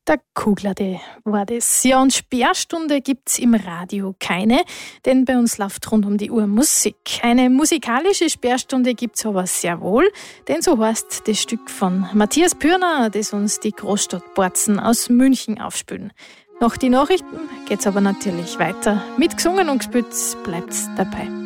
Der Kuglade war das. Ja, und Sperrstunde gibt's im Radio keine, denn bei uns läuft rund um die Uhr Musik. Eine musikalische Sperrstunde gibt's aber sehr wohl, denn so heißt das Stück von Matthias Pürner, das uns die Großstadt Borzen aus München aufspülen. Nach die Nachrichten geht's aber natürlich weiter. Mit gesungen und gespielt bleibt's dabei.